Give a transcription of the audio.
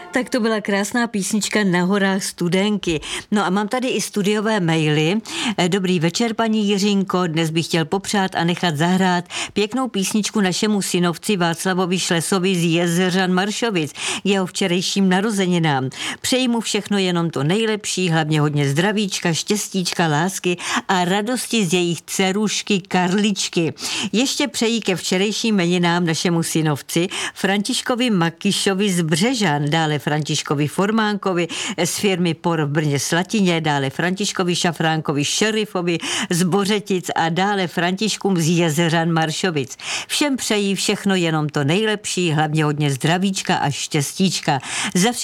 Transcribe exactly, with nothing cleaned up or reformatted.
Tak to byla krásná písnička Na horách Studénky. No a mám tady i studiové maily. Dobrý večer, paní Jiřinko, dnes bych chtěl popřát a nechat zahrát pěknou písničku našemu synovci Václavovi Šlesovi z Jezeřan Maršovic k jeho včerejším narozeninám. Přeji mu všechno jenom to nejlepší, hlavně hodně zdravíčka, štěstíčka, lásky a radosti z jejich dcerušky Karličky. Ještě přeji ke včerejším jmeninám našemu synovci Františkovi Makyšovi z Břežan, dále Františkovi Formánkovi z firmy Por v Brně Slatině, dále Františkovi Šafránkovi Šerifovi z Bořetic a dále Františkům z Jezeřan Maršovic. Všem přeji všechno jenom to nejlepší, hlavně hodně zdravíčka a štěstíčka. Za